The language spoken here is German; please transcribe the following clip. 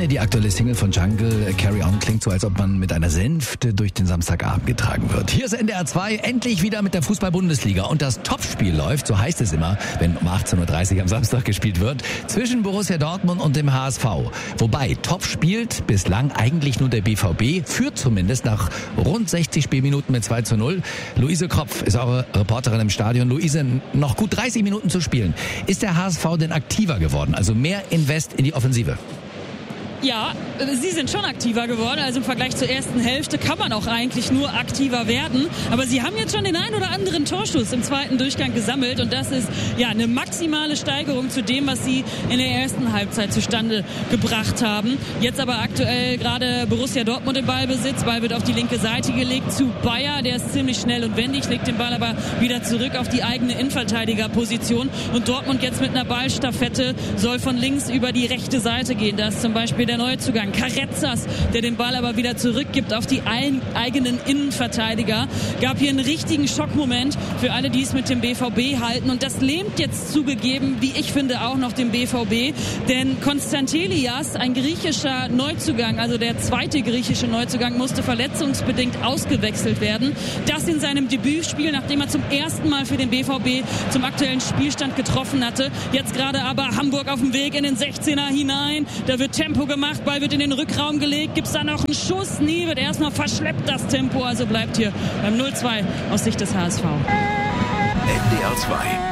die aktuelle Single von Jungle, Carry On, klingt so, als ob man mit einer Sänfte durch den Samstagabend getragen wird. Hier ist NDR 2, endlich wieder mit der Fußball-Bundesliga. Und das Topspiel läuft, so heißt es immer, wenn um 18.30 Uhr am Samstag gespielt wird, zwischen Borussia Dortmund und dem HSV. Wobei, top spielt bislang eigentlich nur der BVB, führt zumindest nach rund 60 Spielminuten mit 2:0. Luise Kropf ist eure Reporterin im Stadion. Luise, noch gut 30 Minuten zu spielen. Ist der HSV denn aktiver geworden? Also mehr Invest in die Offensive? Ja, sie sind schon aktiver geworden. Also im Vergleich zur ersten Hälfte kann man auch eigentlich nur aktiver werden. Aber sie haben jetzt schon den einen oder anderen Torschuss im zweiten Durchgang gesammelt. Und das ist ja eine maximale Steigerung zu dem, was sie in der ersten Halbzeit zustande gebracht haben. Jetzt aber aktuell gerade Borussia Dortmund im Ballbesitz. Ball wird auf die linke Seite gelegt zu Bayer. Der ist ziemlich schnell und wendig, legt den Ball aber wieder zurück auf die eigene Innenverteidigerposition. Und Dortmund jetzt mit einer Ballstaffette soll von links über die rechte Seite gehen. Da ist zum Beispiel der Neuzugang Carrezzas, der den Ball aber wieder zurückgibt auf die eigenen Innenverteidiger. Gab hier einen richtigen Schockmoment für alle, die es mit dem BVB halten. Und das lähmt jetzt zugegeben, wie ich finde, auch noch dem BVB. Denn Konstantelias, ein griechischer Neuzugang, also der zweite griechische Neuzugang, musste verletzungsbedingt ausgewechselt werden. Das in seinem Debütspiel, nachdem er zum ersten Mal für den BVB zum aktuellen Spielstand getroffen hatte. Jetzt gerade aber Hamburg auf dem Weg in den 16er hinein. Da wird Tempo gemacht, Ball wird in den Rückraum gelegt. Gibt es da noch einen Schuss? Nie, wird erstmal verschleppt das Tempo. Also bleibt hier beim 0:2 aus Sicht des HSV. NDR 2